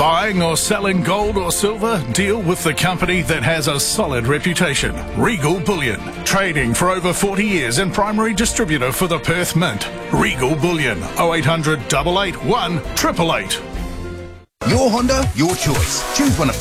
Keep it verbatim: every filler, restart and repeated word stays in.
Buying or selling gold or silver? Deal with the company that has a solid reputation. Regal Bullion. Trading for over forty years and primary distributor for the Perth Mint. Regal Bullion. oh eight hundred, eight eight one, eight eight eight. Your Honda, your choice. Choose one of